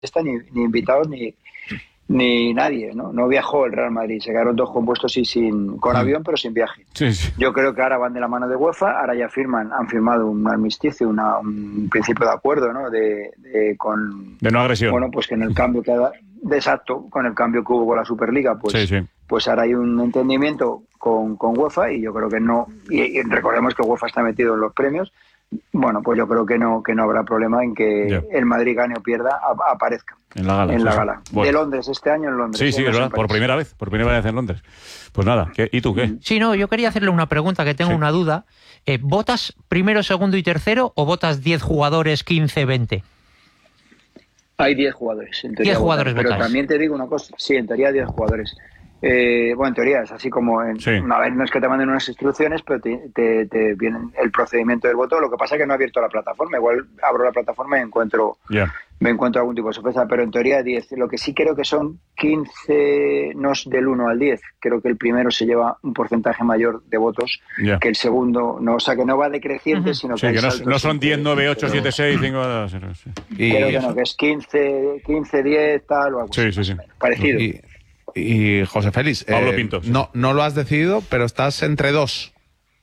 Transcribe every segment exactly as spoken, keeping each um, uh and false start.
está ni, ni invitados ni, ni nadie, ¿no? No viajó el Real Madrid, se quedaron todos compuestos y sin, con avión, pero sin viaje. Sí, sí. Yo creo que ahora van de la mano de UEFA, ahora ya firman, han firmado un armisticio, una, un principio de acuerdo, ¿no? De, de, con, de no agresión. Bueno, pues que en el cambio que ha, de exacto, con el cambio que hubo con la Superliga, pues, sí, sí. pues ahora hay un entendimiento con, con UEFA y yo creo que no, y, y recordemos que UEFA está metido en los premios. Bueno, pues yo creo que no que no habrá problema en que yeah. el Madrid gane o pierda, a, aparezca en la gala. En sí, la sí. gala. Bueno. De Londres, este año en Londres. Sí, sí, es verdad, por primera vez, por primera vez en Londres. Pues nada, ¿qué? ¿Y tú qué? Sí, no, yo quería hacerle una pregunta, que tengo sí. una duda. Eh, ¿Votas primero, segundo y tercero o votas diez jugadores, quince, veinte? Hay diez jugadores. En teoría diez jugadores votan, pero votáis. También te digo una cosa, sí, en teoría diez jugadores. Eh, bueno, en teoría es así como en, sí. una vez no es que te manden unas instrucciones, pero te, te, te vienen el procedimiento del voto. Lo que pasa es que no he abierto la plataforma, igual abro la plataforma y encuentro yeah. me encuentro algún tipo de sorpresa, pero en teoría diez. Lo que sí creo que son quince, no es del uno al diez, creo que el primero se lleva un porcentaje mayor de votos yeah. que el segundo, no, o sea que no va decreciente, uh-huh. sino sí, que, que no, no son siempre, diez, nueve, ocho, pero... siete, seis, cinco... Sí. Y creo que no, que es quince, quince, diez, tal o algo sí, así, sí, sí. parecido. Y... Y José Félix, Pablo eh, Pinto, sí. no, no lo has decidido, pero estás entre dos.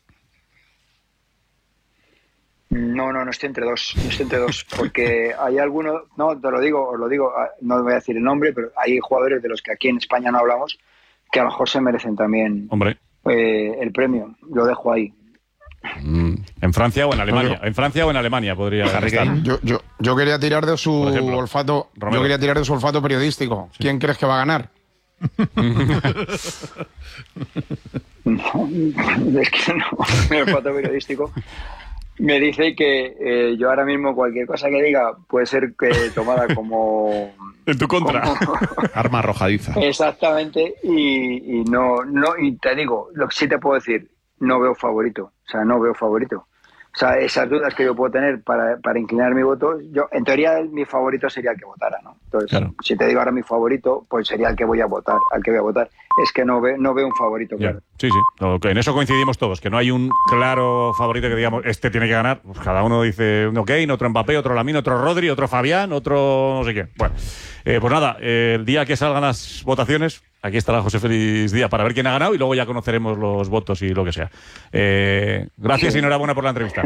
No, no, no estoy entre dos, no estoy entre dos, porque hay algunos, no, te lo digo, os lo digo, no voy a decir el nombre, pero hay jugadores de los que aquí en España no hablamos que a lo mejor se merecen también Hombre. Eh, el premio, lo dejo ahí. Mm, ¿En Francia o en Alemania? En Francia o en Alemania podría estar. Yo, yo, yo quería tirar de su ejemplo, olfato, Romero. yo quería tirar de su olfato periodístico. Sí. ¿Quién crees que va a ganar? No, es que no, el olfato periodístico me dice que eh, yo ahora mismo cualquier cosa que diga puede ser que tomada como en tu contra como, arma arrojadiza. Exactamente, y, y no no y te digo, lo que sí te puedo decir, no veo favorito, o sea, no veo favorito. O sea, esas dudas que yo puedo tener para, para inclinar mi voto, yo en teoría mi favorito sería el que votara, ¿no? Entonces, claro. si te digo ahora mi favorito, pues sería el que voy a votar, al que voy a votar. Es que no, ve, no veo un favorito, yeah. claro. Sí, sí, okay. En eso coincidimos todos, que no hay un claro favorito que digamos, este tiene que ganar. Pues cada uno dice uno Kane, otro Mbappé, otro Lamine, otro Rodri, otro Fabián, otro no sé qué. Bueno, eh, pues nada, eh, el día que salgan las votaciones, aquí estará José Félix Díaz para ver quién ha ganado y luego ya conoceremos los votos y lo que sea. Eh, gracias sí. y enhorabuena por la entrevista.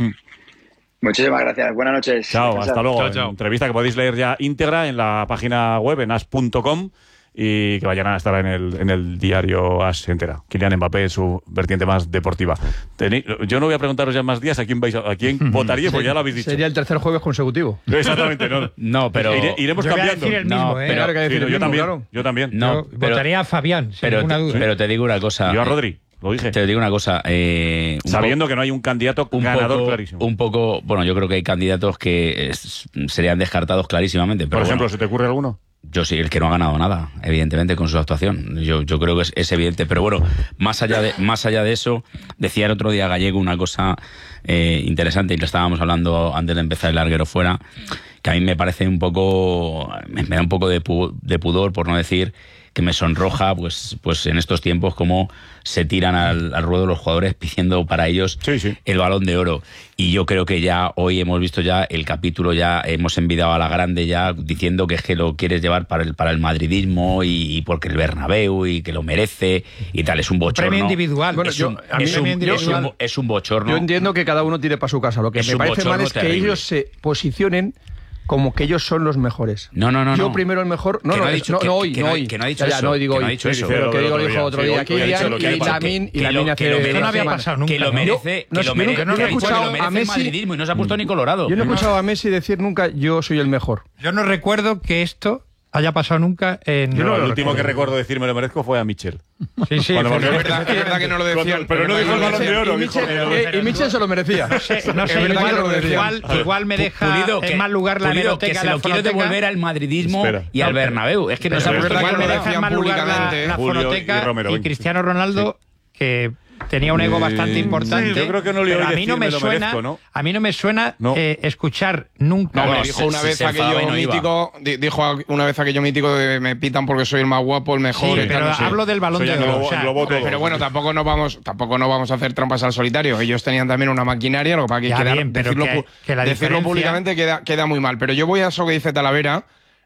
Muchísimas gracias. Buenas noches. Chao, Gracias. hasta luego. Chao, chao. Entrevista que podéis leer ya íntegra en la página web en as punto com y que vayan a estar en el, en el diario As entera. Kylian Mbappé, su vertiente más deportiva. Tení, yo no voy a preguntaros ya más días a quién vais a, a quién votaríais, porque ya lo habéis dicho. Sería el tercer jueves consecutivo. Exactamente, no. No, pero Ire, iremos yo voy cambiando. a decir el mismo, no, ¿eh? pero, claro que hay que sí, decir no, el yo mismo, también. claro. Yo también. no, Yo pero, votaría a Fabián, sin pero, ninguna te, duda. pero te digo una cosa. Yo a eh, Rodri, lo dije. Te digo una cosa. Eh, un Sabiendo po- que no hay un candidato un ganador poco, clarísimo. Un poco, bueno, yo creo que hay candidatos que es, serían descartados clarísimamente. Pero Por ejemplo, bueno, ¿se te ocurre alguno? yo sí, el que no ha ganado nada, evidentemente, con su actuación. Yo, yo creo que es, es evidente. Pero bueno, más allá de, más allá de eso, decía el otro día Gallego una cosa eh, interesante, y lo estábamos hablando antes de empezar el larguero fuera, que a mí me parece un poco, me, me da un poco de, pu, de pudor, por no decir que me sonroja, pues, pues en estos tiempos cómo se tiran al, al ruedo los jugadores pidiendo para ellos sí, sí. el Balón de Oro. Y yo creo que ya hoy hemos visto ya el capítulo, ya hemos envidiado a la grande ya diciendo que es que lo quieres llevar para el, para el madridismo y, y porque el Bernabéu y que lo merece y tal. Es un bochorno. Premio individual. Bueno, es, yo- un, a mí es, un, premio es, individual. un, es un bochorno. Yo entiendo que cada uno tire para su casa. Lo que Es me un parece mal bochorno es que terrible. ellos se posicionen como que ellos son los mejores. No, no, no. Yo no. primero el mejor. No, Que no, no ha no, dicho- no, que- no hoy, que no no ha- hoy. que no ha dicho Ya, ya, eso, no digo que no ha hoy. dicho eso. Pero que digo, lo dijo otro Sí, día hoy- hoy ha dicho Kylian lo que ha y dicho, Lamine y que lo- Lamine que lo hace. merece. Eso no había hace pasado semana. nunca. Que lo ¿no? merece, No, que lo yo merece, nunca- nunca he que ha dicho que escuchado lo merece a el Messi- madridismo y no se ha puesto ni colorado. Yo no he escuchado a Messi decir nunca yo soy el mejor. Yo no recuerdo que esto haya pasado nunca en... Yo no, no el lo último que recuerdo. recuerdo decir me lo merezco fue a Michel. Sí, sí. Cuando pero- volvió- Es verdad, es verdad que no lo decían. Cuando- pero no dijo el Balón de Oro, Y dijo- Michel, eh, y Michel se lo merecía. No sé, no Es sé, verdad igual, que no lo decían. igual, igual me deja Pulido, en que- mal lugar la Pulido, hemeroteca que se la lo quiero fonoteca. devolver al madridismo Espera. y al No, pero- Bernabéu. Es que no Pero se ha es puesto verdad ni que me colorado. deja en mal lugar la, públicamente, la Julio y fonoteca Romero, y venga. Cristiano Ronaldo, que tenía un ego Eh, bastante importante. sí, yo creo que no le pero oí a mí no decir me me lo suena, merezco, ¿no? a mí no me suena No. eh, escuchar nunca. No, Bueno, me dijo se- una se- vez se enfadaba aquello y no iba. mítico, di- dijo una vez aquello mítico de me pitan porque soy el más guapo, el Sí, mejor. y tal, pero no sé. hablo del Balón Eso de ya Oro. englobo- o sea, englobó todo. Pero bueno, tampoco no vamos, tampoco no vamos a hacer trampas al solitario. Ellos tenían también una maquinaria, lo que pasa que Ya queda- bien, pero decirlo, que- pu- que la decirlo diferencia- públicamente queda, queda muy mal. Pero yo voy a eso que dice Talavera.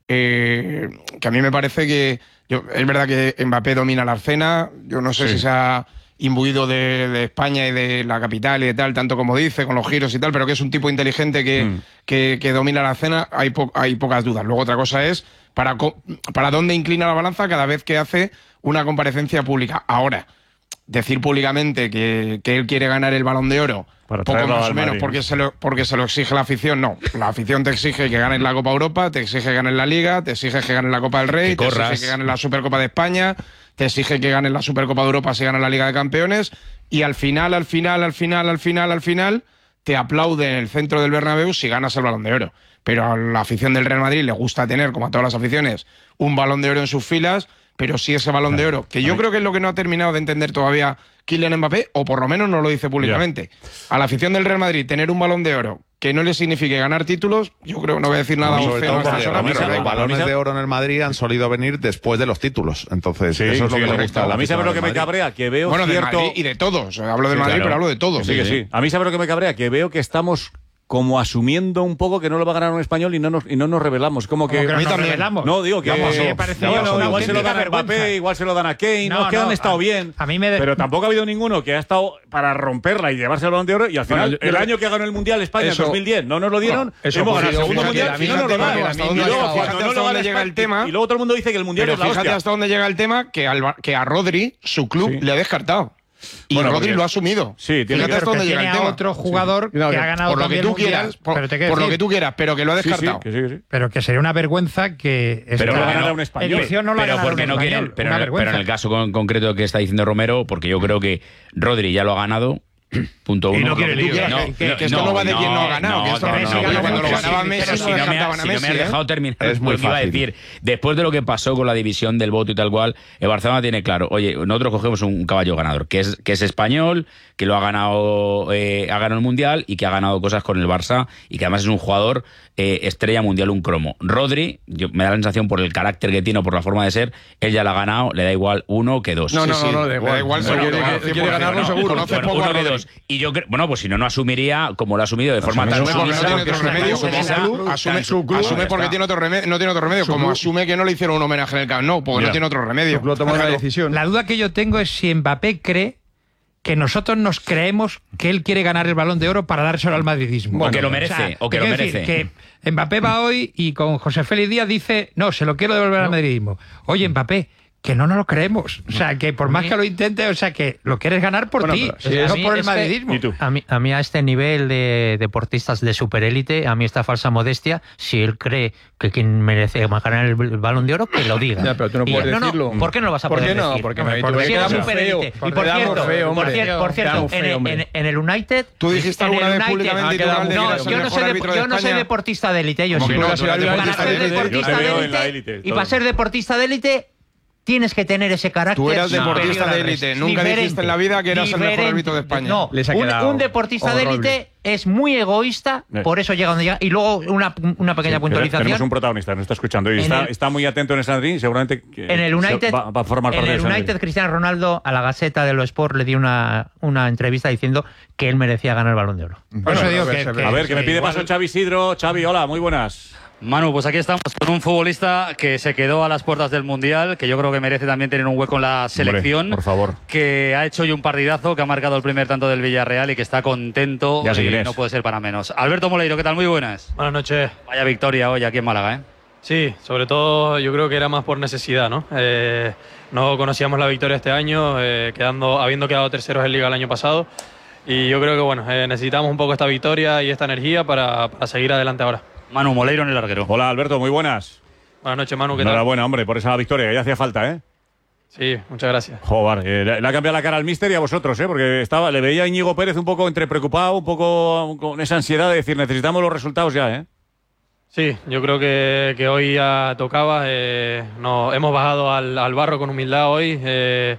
eh, que a mí me parece que yo, es verdad que Mbappé domina la escena, yo no sé Sí. si se ha imbuido de, de España y de la capital y de tal, tanto como dice, con los giros y tal, pero que es un tipo inteligente que, Mm. que, que domina la escena, hay, po- hay pocas dudas. Luego otra cosa es para, co- para dónde inclina la balanza cada vez que hace una comparecencia pública. Ahora, decir públicamente que, que él quiere ganar el Balón de Oro, Para poco traerlo más al o menos Madrid. porque se, lo, porque se lo exige la afición, no. La afición te exige que ganes la Copa Europa, te exige que ganes la Liga, te exige que ganes la Copa del Rey, Que te corras. exige que ganes la Supercopa de España, te exige que ganes la Supercopa de Europa si ganas la Liga de Campeones, y al final, al final, al final, al final, al final, te aplaude en el centro del Bernabéu si ganas el Balón de Oro. Pero a la afición del Real Madrid le gusta tener, como a todas las aficiones, un Balón de Oro en sus filas, pero sí ese Balón de Oro, que yo creo que es lo que no ha terminado de entender todavía Kylian Mbappé, o por lo menos no lo dice públicamente. A la afición del Real Madrid tener un Balón de Oro que no le signifique ganar títulos, yo creo, no voy a decir nada No, muy sobre feo todo a esta porque persona, a mí pero se da me- igual. a mí balones se- de oro en el Madrid han solido venir después de los títulos. Entonces, Sí, eso es sí, lo que me le gusta. gusta. A mí sabe lo que me Madrid. cabrea, que veo Bueno, de cierto... Madrid y de todos. Hablo del Sí, Madrid, claro. pero hablo de todos. Que sí, que sí. A mí sabe lo que me cabrea, que veo que estamos como asumiendo un poco que no lo va a ganar un español y no nos, y no nos revelamos. Como que... Como que a mí nos también. revelamos. No, digo que... Ya pasó. que Me parecía bueno, una igual se lo auténtica dan a Mbappé, vergüenza. igual se lo dan a Kane, no, No, es que no, han estado a- bien. a mí me de- Pero tampoco ha habido ninguno que ha estado para romperla y llevarse el Balón de Oro y al final, Bueno, yo- el yo- año que ganó el Mundial España Eso- en dos mil diez, no nos lo dieron, No, eso hemos ganado el ocurrió, segundo fíjate, Mundial y no nos lo fíjate, dan. hasta Y dónde luego, llega- cuando fíjate no hasta lo dónde gana llega el España- tema. y luego todo el mundo dice que el Mundial Pero es la fíjate hostia. hasta dónde llega el tema que, al, Bar- que a Rodri, su club, Sí. le ha descartado. Y Bueno, Rodri porque- lo ha asumido. Sí, tiene Fíjate que- hasta Pero dónde que llega tiene el a tema. otro jugador No, que que ha ganado por lo que también tú el Mundial, quieras, por, pero te quiero por lo decir- que tú quieras, pero que lo ha Sí, sí, descartado. que sí, que sí. Pero que sería una vergüenza que... Pero esta lo ganará un español. edición no la pero ganará porque un no quieren, español, pero, una en el- pero vergüenza. en el caso con- concreto que está diciendo Romero, porque yo creo que Rodri ya lo ha ganado. Punto Y uno. no quiere lío. Que- que- que esto no va de quién no ha ganado, que esto no es de cuando ganó lo Messi, ganaba pero Messi Pero no si no me, descartaban has- a si no me Messi, has ¿eh? dejado terminar, Es muy lo que iba a fácil. decir, después de lo que pasó con la división del voto y tal cual, el Barcelona tiene claro, oye, nosotros cogemos un caballo ganador, que es, que es español, que lo ha ganado, eh, ha ganado el Mundial y que ha ganado cosas con el Barça y que además es un jugador eh, estrella mundial, un cromo. Rodri, yo, me da la sensación por el carácter que tiene o por la forma de ser, él ya la ha ganado, le da igual uno que dos. No, Sí, no, sí, no, no, da le igual. da igual, Bueno, seguro, quiere- cien por quiere cien. ganarlo No, seguro. conoces Bueno, poco a uno que Rodri. dos. Y yo creo, bueno, pues si no, no asumiría como lo ha asumido de forma tan Asume porque no sumisa, tiene otro remedio. tan como sumisa, club, Asume, tan su club, asume ya porque está. tiene otro remedio, no tiene otro remedio. Como asume que no le hicieron un homenaje en el Camp Nou, porque Ya. no tiene otro remedio. Lo tomó la Claro. decisión. La duda que yo tengo es si Mbappé cree que nosotros nos creemos que él quiere ganar el Balón de Oro para dárselo al madridismo. O que lo merece, o que te lo quiero decir merece. que Mbappé va hoy y con José Félix Díaz dice, no, se lo quiero devolver al madridismo. Oye, Mbappé, que no nos lo creemos. O sea, que por más que lo intente, o sea, que lo quieres ganar por Bueno, ti, pero si no es- por el es que- madridismo. ¿Y tú? A mí, a mí a este nivel de deportistas de superélite, a mí esta falsa modestia, si él cree que quien merece ganar el, el Balón de Oro, que lo diga. Ya, pero tú no Y- puedes no, no, decirlo. ¿por qué no lo vas a ¿Por poder qué no? decir? Porque Hombre, me- porque porque si eres quedamos superélite. feo, Y porque por quedamos cierto, feo, por hombre. cierto, por cierto, Quedamos en, feo, el- hombre. en- en el United... Tú dijiste en el alguna vez United- públicamente y Ah, Durán, de que No, eras el yo no, mejor soy de- árbitro de yo no soy España. deportista de élite, yo Como sí. que no, Tú tú eres eres Para deportista ser de élite. deportista Yo te de veo en la élite élite, y todo. para ser deportista de élite tienes que tener ese carácter. Tú eras superior deportista al de resto. élite. Nunca Diferente, dijiste en la vida que eras el mejor diferente. árbitro de España. No, Les ha un, quedado un deportista de horrible. élite es muy egoísta, Eh. por eso llega donde llega. Y luego una, una pequeña Sí, puntualización. Tenemos un protagonista, nos está escuchando y En está, el- está muy atento en el Madrid, seguramente que En el United, se- va, va a formar en parte el del Madrid. United, Cristiano Ronaldo a la Gaceta de los Sport le dio una, una entrevista diciendo que él merecía ganar el Balón de Oro. Por eso digo a ver, que, se ve. que- A ver, que me que pide igual- paso Xavi Isidro. Xavi, hola, muy buenas. Manu, pues aquí estamos con un futbolista que se quedó a las puertas del Mundial, que yo creo que merece también tener un hueco en la selección. Hombre, por favor. Que ha hecho hoy un partidazo, que ha marcado el primer tanto del Villarreal y que está contento. Ya sé y quién es. no puede ser para menos. Alberto Moleiro, ¿qué tal? Muy buenas. Buenas noches. Vaya victoria hoy aquí en Málaga, ¿eh? Sí, sobre todo yo creo que era más por necesidad, ¿no? Eh, no conocíamos la victoria este año, eh, quedando, habiendo quedado terceros en Liga el año pasado. Y yo creo que bueno, eh, necesitamos un poco esta victoria y esta energía para, para seguir adelante ahora. Manu Moleiro en el larguero. Hola, Alberto, muy buenas. Buenas noches, Manu, ¿qué tal? Enhorabuena, hombre, por esa victoria, que ya hacía falta, ¿eh? Sí, muchas gracias. Joder, eh, le, le ha cambiado la cara al míster y a vosotros, ¿eh? Porque estaba, le veía a Íñigo Pérez un poco entre preocupado, un poco con esa ansiedad de decir, necesitamos los resultados ya, ¿eh? Sí, yo creo que, que hoy ya tocaba. Eh, nos hemos bajado al, al barro con humildad hoy. Eh,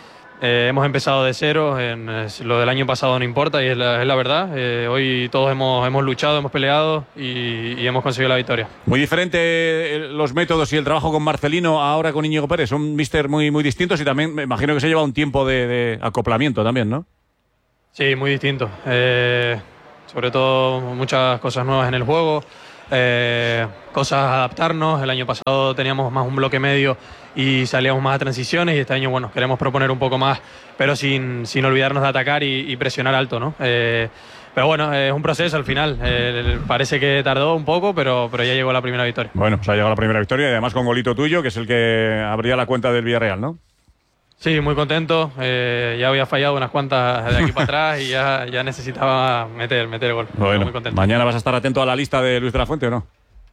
eh, hemos empezado de cero. En, eh, lo del año pasado no importa y es la, es la verdad. Eh, hoy todos hemos, hemos luchado, hemos peleado y, y hemos conseguido la victoria. Muy diferente eh, los métodos y el trabajo con Marcelino ahora con Íñigo Pérez. Son míster muy, muy distintos y también me imagino que se lleva un tiempo de, de acoplamiento también, ¿no? Sí, muy distinto. Eh, sobre todo muchas cosas nuevas en el juego. eh, cosas a adaptarnos. El año pasado teníamos más un bloque medio y salíamos más a transiciones, y este año, bueno, queremos proponer un poco más, pero sin, sin olvidarnos de atacar y, y presionar alto, ¿no? Eh, pero bueno, es un proceso al final. Eh, parece que tardó un poco, pero, pero ya llegó la primera victoria. Bueno, pues ha llegado la primera victoria y además con golito tuyo, que es el que abría la cuenta del Villarreal, ¿no? Sí, muy contento. Eh, ya había fallado unas cuantas de aquí para atrás y ya, ya necesitaba meter, meter el gol. Bueno, muy contento. ¿mañana vas a estar atento a la lista de Luis de la Fuente o no?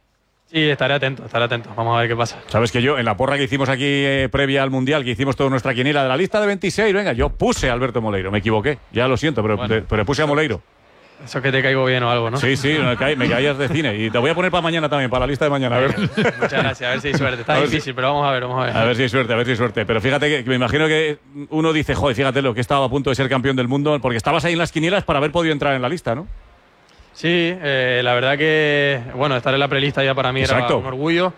Sí, estaré atento, estaré atento. Vamos a ver qué pasa. Sabes que yo, en la porra que hicimos aquí eh, previa al Mundial, que hicimos toda nuestra quiniela de la lista de veintiséis, venga, yo puse a Alberto Moleiro, me equivoqué, ya lo siento, pero, Bueno. de- pero puse a Moleiro. Eso que te caigo bien o algo, ¿no? Sí, sí, me, ca- me caías de cine. Y te voy a poner para mañana también, para la lista de mañana. A ver, Muchas gracias, a ver si hay suerte. Está A ver si- difícil, pero vamos a ver, vamos a ver. a ver si hay suerte, a ver si hay suerte. Pero fíjate que, que me imagino que uno dice, joder, fíjate lo que estaba a punto de ser campeón del mundo, porque estabas ahí en las quinielas para haber podido entrar en la lista, ¿no? Sí, eh, la verdad que, bueno, estar en la prelista ya para mí Exacto. era un orgullo.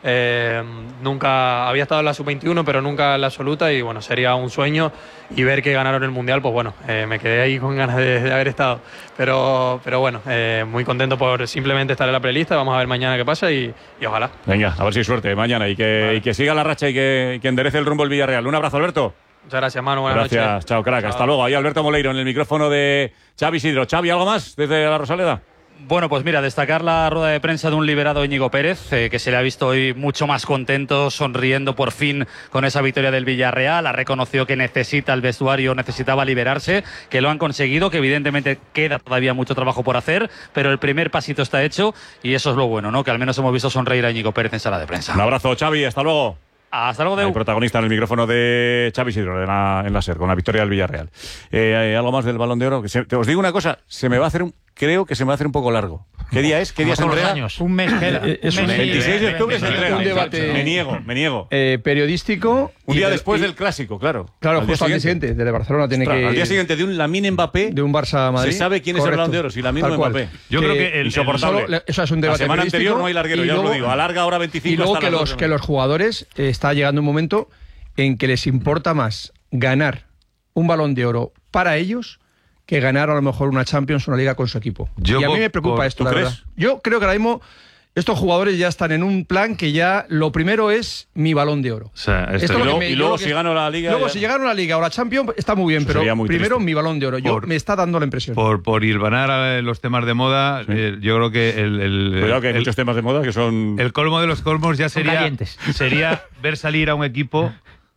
Eh, nunca había estado en la sub veintiuno, pero nunca en la absoluta, y bueno, sería un sueño, y ver que ganaron el Mundial, pues bueno, eh, me quedé ahí con ganas de, de haber estado. Pero, pero bueno, eh, muy contento por simplemente estar en la prelista. Vamos a ver mañana qué pasa y, y ojalá. Venga, a ver si hay suerte mañana y que, Vale. y que siga la racha y que, y que enderece el rumbo el Villarreal. Un abrazo, Alberto. Muchas gracias, Manu. Buenas Gracias, noches. chao, crack. Hasta luego. Ahí Alberto Moleiro en el micrófono de Xavi Isidro. Xavi, ¿algo más desde la Rosaleda? Bueno, pues mira, destacar la rueda de prensa de un liberado Íñigo Pérez, eh, que se le ha visto hoy mucho más contento, sonriendo por fin con esa victoria del Villarreal. Ha reconocido que necesita el vestuario, necesitaba liberarse, que lo han conseguido, que evidentemente queda todavía mucho trabajo por hacer, pero el primer pasito está hecho y eso es lo bueno, ¿no? Que al menos hemos visto sonreír a Íñigo Pérez en sala de prensa. Un abrazo, Xavi. Hasta luego. Hasta luego, El Deu. protagonista en el micrófono de Xavi Isidro en la, en la SER, con la victoria del Villarreal. Eh, ¿Algo más del Balón de Oro? Que se- te os digo una cosa, se me va a hacer un, creo que se me va a hacer un poco largo. ¿Qué día es? ¿Qué día se Todos los entrega? años. Un mes queda. Eh, es Un un- mes. veintiséis de octubre se entrega. Un debate- Me niego, me niego. Eh, periodístico. Un y día del- después y- del clásico, claro. Claro, Al día justo al día siguiente. Desde Barcelona tiene Ostras, que. al día siguiente de un Lamine Mbappé, De un Barça Madrid. se sabe quién es el Correcto. Balón de Oro, si Lamine Tal o cual. Mbappé. Yo creo que el- el- Insoportable. Solo le- eso es un La debate semana periodístico, anterior no hay larguero, y ya os lo luego- digo. Alarga ahora veinticinco Y luego hasta que las los, dos. que los jugadores eh, está llegando un momento en que les importa más ganar un Balón de Oro para ellos que ganar a lo mejor una Champions o una Liga con su equipo. Yo y a mí por- me preocupa por- esto, ¿tú la crees? verdad. Yo creo que ahora mismo estos jugadores ya están en un plan que ya lo primero es mi Balón de Oro. O sea, esto- Esto Y es lo que luego, me- y yo luego lo que- si gano la Liga... Luego, ya- si llegaron a la Liga o la Champions, está muy bien, Eso pero sería muy primero triste. mi Balón de Oro. Yo Por- me está dando la impresión. Por, por hilvanar a los temas de moda, eh, yo creo que el, el, Cuidado que hay el- muchos temas de moda que son... el colmo de los colmos ya Son sería, calientes. sería ver salir a un equipo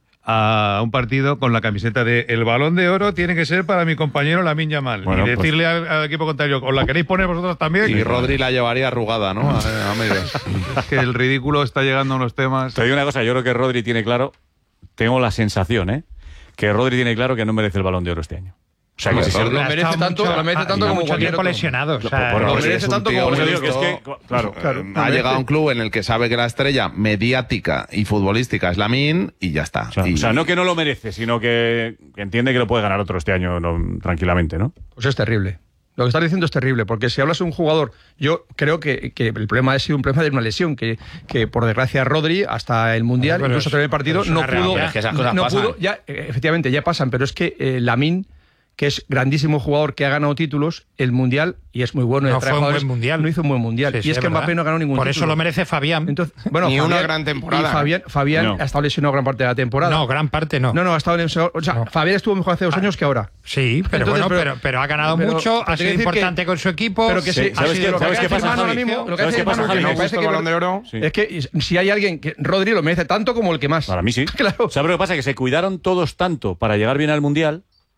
a un partido con la camiseta de el Balón de Oro tiene que ser para mi compañero Lamine Yamal. Bueno, y pues- decirle al, al equipo contrario, ¿os la queréis poner vosotros también? Y Rodri la llevaría arrugada, ¿no? A, a medias. Es que el ridículo está llegando a unos temas. Te digo una cosa, yo creo que Rodri tiene claro, tengo la sensación, ¿eh? Que Rodri tiene claro que no merece el Balón de Oro este año. O sea, que Hombre, si se- lo Ha merece estado tanto, mucho- lo merece ha- tanto ha como mucho cualquier tiempo otro. lesionado. O sea, por- lo por- merece es un tanto tío como por eso cualquier digo que es otro. que, claro, Claro. Ha merece. llegado a un club en el que sabe que la estrella mediática y futbolística es Lamine y ya está. O sea, Y- o sea, no que no lo merece, sino que, que entiende que lo puede ganar otro este año no, tranquilamente, ¿no? Pues es terrible. Lo que estás diciendo es terrible, porque si hablas de un jugador, yo creo que, que el problema ha sido un problema de una lesión, que, que por desgracia Rodri, hasta el Mundial, Bueno, pero incluso es- hasta el partido, pero es no una pudo, realidad. Es que esas cosas no pasan. pudo, ya, eh, efectivamente, ya pasan, pero es que eh, Lamine, que es grandísimo jugador, que ha ganado títulos, el Mundial, y es muy bueno. No y trae fue un jugadores, buen Mundial. No hizo un buen Mundial. Sí, y sí, es que verdad. Mbappé no ganó ningún Por título. eso lo merece Fabián. Entonces, bueno, Ni una Fabián- gran temporada. Y Fabián, Fabián No. ha estado lesionado gran parte de la temporada. No, gran parte no. No, no, ha estado lesionado. O sea, No. Fabián estuvo mejor hace dos años que ahora. Sí, pero Entonces, bueno, pero- pero, pero ha ganado pero- mucho, pero ha te sido quiero decir importante que- con su equipo. pero que Sí, sí, ¿sabes así qué- de lo que sabes qué hace pasa, Manu ahora Javi? mismo, lo que ¿Sabes hace qué pasa, Manu, Javi? que no me parece justo el que- Balón de Oro. Sí. Es que si hay alguien que Rodri lo merece tanto como el que más. Para mí sí. Claro. ¿Sabes lo que pasa? Que se cuidaron todos tanto para llegar bien al Mundial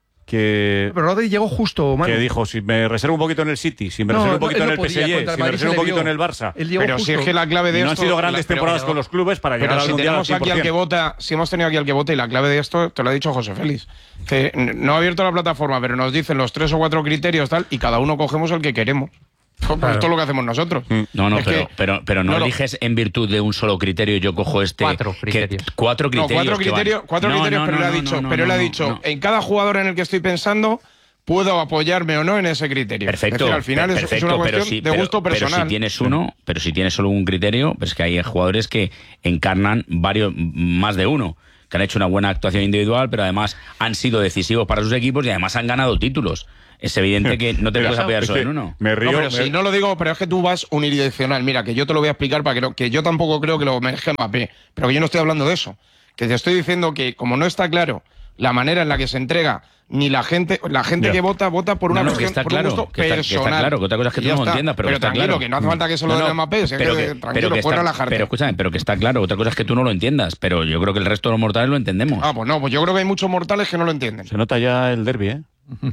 que... Pero Rodri llegó justo, Manu. que dijo, si me reservo un poquito en el City, si me No, reservo un no, poquito él en no el podía, P S G, contra el si me Madrid reservo un se le poquito vio. en el Barça. Él llegó Pero si justo. es que la clave de Y no han esto... sido grandes la- pero- temporadas pero- con los clubes para llegar Pero al si Mundial al tenemos aquí cien por al que cien. vota, si hemos tenido aquí al que vota, y la clave de esto te lo ha dicho José Félix, que n- no ha abierto la plataforma, pero nos dicen los tres o cuatro criterios tal, y cada uno cogemos el que queremos. Pues Claro. esto es lo que hacemos nosotros. No, no, Es pero, que- pero, pero no no, no. eliges en virtud de un solo criterio. Yo cojo este. Cuatro que- criterios. cuatro No, criterios. cuatro que van. criterios, cuatro No, criterios, no, pero no, él ha no, dicho, no, pero él no, ha no, dicho, no. en cada jugador en el que estoy pensando, puedo apoyarme o no en ese criterio. Perfecto. Es decir, al final es- perfecto, es una pero cuestión si- de pero- gusto pero personal. si tienes uno, pero si tienes solo un criterio, pues que hay jugadores que encarnan varios, más de uno, que han hecho una buena actuación individual, pero además han sido decisivos para sus equipos y además han ganado títulos. es evidente que no te puedes apoyar solo en uno. Me río. No, pero me... si no lo digo, pero es que tú vas unidireccional. Mira, que yo te lo voy a explicar para que no, que yo tampoco creo que lo merezca Mbappé, pero que yo no estoy hablando de eso. Que te estoy diciendo que como no está claro la manera en la que se entrega, ni la gente, la gente Ya. que vota, vota por una No, no, que cuestión, está por claro, un gusto que está- que está personal. claro, que otra cosa es que Y tú ya no lo está. entiendas, pero que está tranquilo, claro. que no hace falta que se lo No, den no, a Mbappé, si es pero que, que- tranquilo, pero que puedes está- relajarte. Pero escúchame, pero que está claro, otra cosa es que tú no lo entiendas, pero yo creo que el resto de los mortales lo entendemos. Ah, pues no, pues yo creo que hay muchos mortales que no lo entienden. Se nota ya el derbi, ¿eh?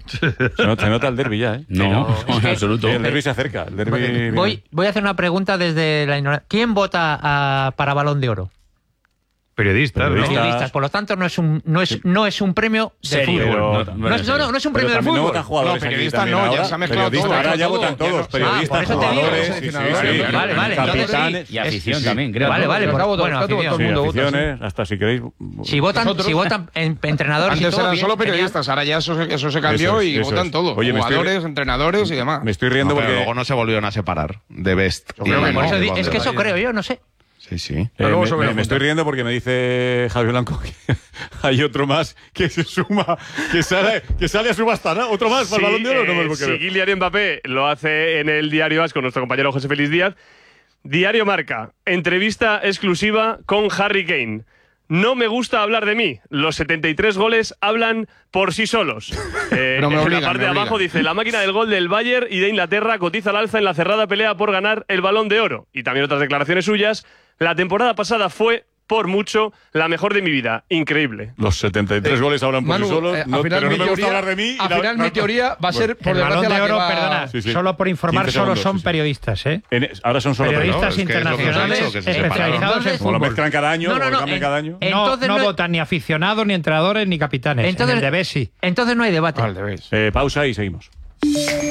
Se nota, se nota el derbi ya, ¿eh? No, no, en absoluto. Sí, el derbi se acerca. El derbi viene. Voy, voy a hacer una pregunta desde la ignorancia. ¿Quién vota a- para Balón de Oro? Periodistas, ¿no? Periodistas. Periodistas. Por lo tanto, no es un, no es, no es un premio de Serio, fútbol. pero- no, es, no, no, no es un premio Pero de también no fútbol. votan jugadores No, aquí periodistas también no, ya ahora. se ha mezclado Periodistas, todo, ahora ya todo, votan ya todos. no- Periodistas, Ah, por eso te digo. jugadores, sí, sí, Seleccionadores, sí. claro, Vale, vale, entonces Capitanes. Y afición Sí, sí. también, creo. Vale, vale, Está pues, votado, bueno, está todo, todo el afición. mundo vota, sí. Aficiones, hasta si queréis. Si votan, Nosotros. si votan en- entrenadores y Antes todo, eran bien, solo genial. periodistas, ahora ya eso, se- eso se cambió Eso es, y eso votan es. todo. Oye, me estoy- Jugadores, entrenadores y demás. Me estoy riendo No, pero porque. luego no se volvieron a separar de Best. Yo creo y que no. Por eso di- Balón es de que Oro. eso creo yo, no sé. Sí, sí. Eh, Pero luego me, sobre me- la me estoy junta. riendo porque me dice Javier Blanco que hay otro más que se suma, que sale, que sale a subasta, ¿no? ¿Otro más para el Balón de Oro? No me lo si creo. Kylian Mbappé lo hace en el Diario As con nuestro compañero José Félix Díaz. Diario Marca, entrevista exclusiva con Harry Kane. No me gusta hablar de mí. Los setenta y tres goles hablan por sí solos. Eh, Pero me en obligan, la parte me de abajo obligan. dice: la máquina del gol del Bayern y de Inglaterra cotiza al alza en la cerrada pelea por ganar el Balón de Oro. Y también otras declaraciones suyas. La temporada pasada fue, por mucho, la mejor de mi vida. Increíble. Los setenta y tres goles hablan por Manu, sí solos. eh, no, al final pero mi no me gusta teoría- hablar de mí. y Al la- final no- mi teoría va a ser, por El desgracia, Balón de la que Oro, va- perdona, Sí, sí. solo por informar, quince solo segundos, son sí, sí. periodistas, ¿eh? En- ahora son solo Periodistas periodistas. es que es lo que os he internacionales dicho, que se separaron. especializados en Entonces, Como lo fútbol. mezclan cada año, No, no, como lo no, cambian en- cada año. en- No, Entonces no no- votan ni aficionados, ni entrenadores, ni capitanes. Entonces, en el de Bessi. entonces no hay debate. Al revés. Eh, pausa y seguimos.